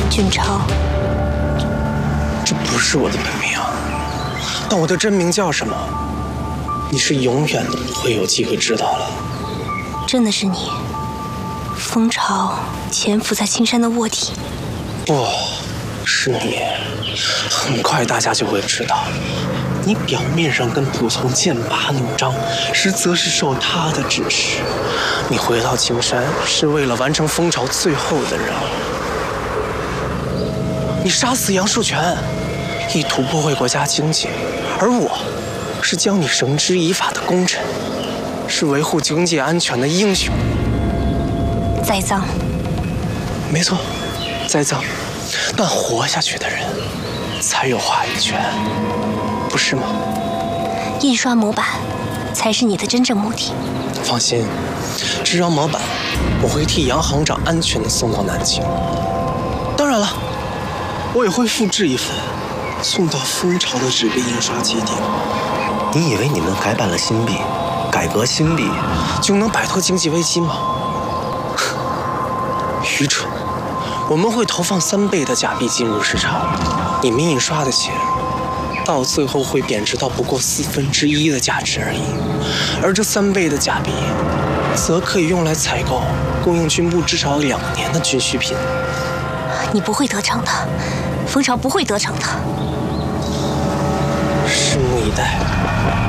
俊超， 这不是我的本名，但我的真名叫什么，你是永远都不会有机会知道了。 真的是你，蜂巢潜伏在青山的卧底。 不，是你。很快大家就会知道，你表面上跟蒲松剑拔弩张，实则是受他的指示。你回到青山是为了完成蜂巢最后的任务。你杀死杨树全，意图破坏国家经济，而我，是将你绳之以法的功臣，是维护经济安全的英雄。 栽赃。 没错，栽赃。但活下去的人才有话语权，不是吗？ 印刷模板才是你的真正目的。 放心，这张模板我会替杨行长安全地送到南京。当然了，我也会复制一份，送到蜂巢的纸币印刷基地。 你以为你们改版了新币，改革新币， 就能摆脱经济危机吗？愚蠢！我们会投放3倍的假币进入市场，你们印刷的钱，到最后会贬值到不过1/4的价值而已。而这3倍的假币，则可以用来采购供应军部至少2年的军需品。 你不会得逞的，蜂巢不会得逞的。 拭目以待。